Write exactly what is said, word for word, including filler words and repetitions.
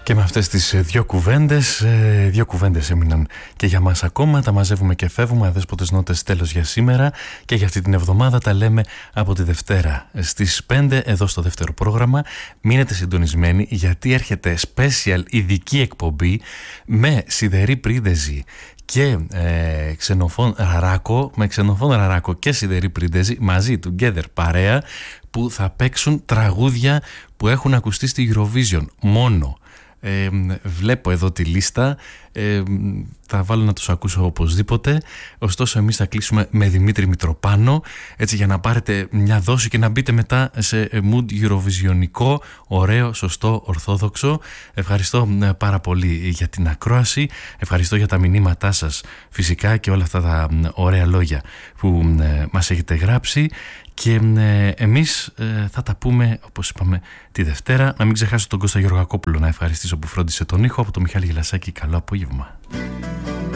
Και με αυτές τις δύο κουβέντες, δύο κουβέντες έμειναν και για μας ακόμα. Τα μαζεύουμε και φεύγουμε. Αδέσποτες νότες, τέλος για σήμερα. Και για αυτή την εβδομάδα τα λέμε από τη Δευτέρα στις πέντε εδώ στο δεύτερο πρόγραμμα. Μείνετε συντονισμένοι γιατί έρχεται special ειδική εκπομπή με Σιδερή Πρίντεζη και ε, Ξενοφών Ραράκο, με Ξενοφών Ραράκο και Σιδερή Πρίντεζη μαζί, together, παρέα, που θα παίξουν τραγούδια που έχουν ακουστεί στη Eurovision μόνο. Ε, βλέπω εδώ τη λίστα, ε, θα βάλω να τους ακούσω οπωσδήποτε. Ωστόσο εμείς θα κλείσουμε με Δημήτρη Μητροπάνο, έτσι, για να πάρετε μια δόση και να μπείτε μετά σε mood Eurovisionικό, ωραίο, σωστό, ορθόδοξο. Ευχαριστώ πάρα πολύ για την ακρόαση, ευχαριστώ για τα μηνύματά σας φυσικά και όλα αυτά τα ωραία λόγια που μας έχετε γράψει. Και ε, εμείς ε, θα τα πούμε, όπως είπαμε, τη Δευτέρα. Να μην ξεχάσω τον Κώστα Γεωργακόπουλο να ευχαριστήσω που φρόντισε τον ήχο. Από τον Μιχάλη Γελασάκη, καλό απόγευμα.